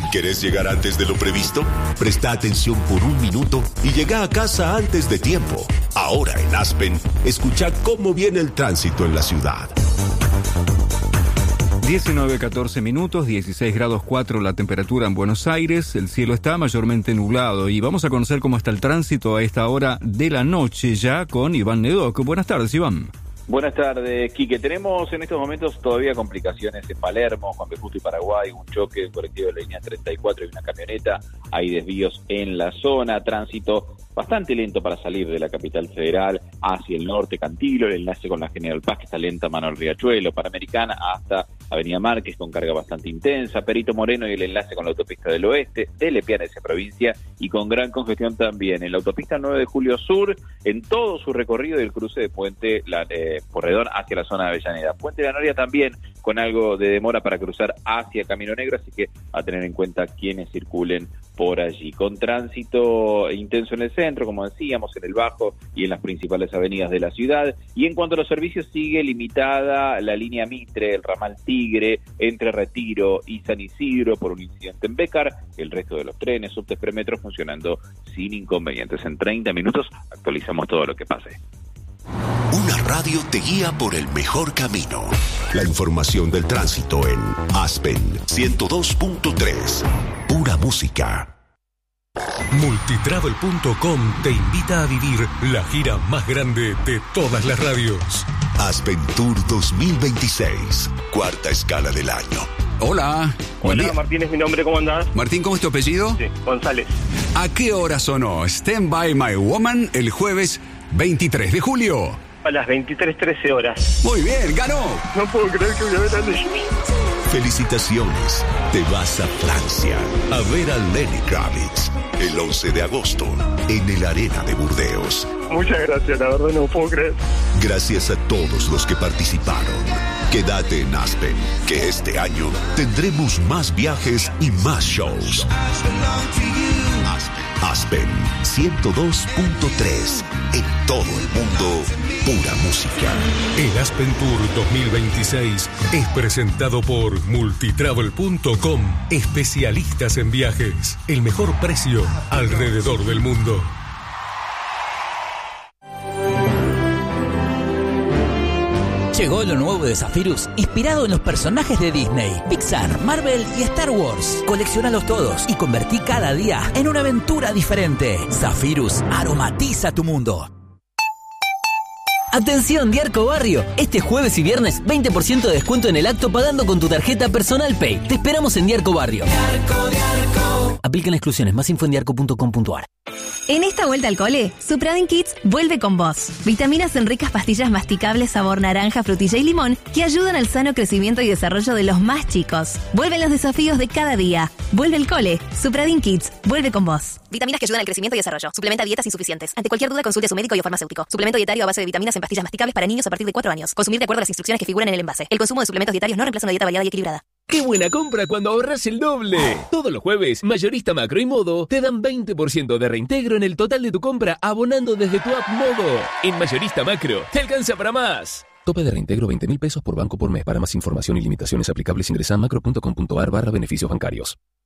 ¿Querés llegar antes de lo previsto? Presta atención por un minuto y llega a casa antes de tiempo. Ahora en Aspen, escucha cómo viene el tránsito en la ciudad. 19:14 minutos, 16 grados 4 la temperatura en Buenos Aires, el cielo está mayormente nublado y vamos a conocer cómo está el tránsito a esta hora de la noche ya con Iván Nedoc. Buenas tardes, Iván. Buenas tardes, Quique. Tenemos en estos momentos todavía complicaciones en Palermo, Juan B. Justo y Paraguay, un choque, un colectivo de la línea 34 y una camioneta. Hay desvíos en la zona, tránsito bastante lento para salir de la capital federal hacia el norte, Cantilo, el enlace con la General Paz, que está lenta, Manuel Riachuelo, Panamericana, hasta Avenida Márquez, con carga bastante intensa, Perito Moreno y el enlace con la autopista del oeste, de Lepiana, esa provincia, y con gran congestión también en la autopista 9 de Julio Sur, en todo su recorrido del cruce de Puente Porredón hacia la zona de Avellaneda. Puente de la Noria también con algo de demora para cruzar hacia Camino Negro, así que a tener en cuenta quienes circulen por allí. Con tránsito intenso en el centro, como decíamos, en el Bajo y en las principales avenidas de la ciudad. Y en cuanto a los servicios, sigue limitada la línea Mitre, el ramal Tigre, entre Retiro y San Isidro por un incidente en Bécar. El resto de los trenes, subtes, premetros funcionando sin inconvenientes. En 30 minutos actualizamos todo lo que pase. Una radio te guía por el mejor camino. La información del tránsito en Aspen 102.3. Pura música. Multitravel.com te invita a vivir la gira más grande de todas las radios. Aspen Tour 2026. Cuarta escala del año. Hola. Hola, Martín es mi nombre, ¿cómo andás? Martín, ¿cómo es tu apellido? Sí, González. ¿A qué hora sonó Stand By My Woman el jueves 23 de julio? A las 23:13 horas. Muy bien, ganó. No puedo creer que voy a ver a Lenny. Felicitaciones. Te vas a Francia a ver a Lenny Kravitz el 11 de agosto en el Arena de Burdeos. Muchas gracias, la verdad no puedo creer. Gracias a todos los que participaron. Quédate en Aspen, que este año tendremos más viajes y más shows. Aspen 102.3. En todo el mundo, pura música. El Aspen Tour 2026 es presentado por Multitravel.com. Especialistas en viajes. El mejor precio alrededor del mundo. Llegó lo nuevo de Zephyrus, inspirado en los personajes de Disney, Pixar, Marvel y Star Wars. Colecciónalos todos y convertí cada día en una aventura diferente. Zephyrus aromatiza tu mundo. Atención, Diarco Barrio. Este jueves y viernes, 20% de descuento en el acto pagando con tu tarjeta Personal Pay. Te esperamos en Diarco Barrio. Diarco. Aplican exclusiones. Más info en diarco.com.ar. En esta vuelta al cole, Supradin Kids vuelve con vos. Vitaminas en ricas pastillas masticables sabor naranja, frutilla y limón que ayudan al sano crecimiento y desarrollo de los más chicos. Vuelven los desafíos de cada día. Vuelve el cole. Supradin Kids vuelve con vos. Vitaminas que ayudan al crecimiento y desarrollo. Suplementa dietas insuficientes. Ante cualquier duda, consulte a su médico y o farmacéutico. Suplemento dietario a base de vitaminas en pastillas masticables para niños a partir de 4 años. Consumir de acuerdo a las instrucciones que figuran en el envase. El consumo de suplementos dietarios no reemplaza una dieta variada y equilibrada. ¡Qué buena compra cuando ahorras el doble! Todos los jueves, Mayorista Macro y Modo te dan 20% de reintegro en el total de tu compra abonando desde tu app Modo. En Mayorista Macro, te alcanza para más. Tope de reintegro 20.000 pesos por banco por mes. Para más información y limitaciones aplicables ingresa a macro.com.ar/beneficios bancarios.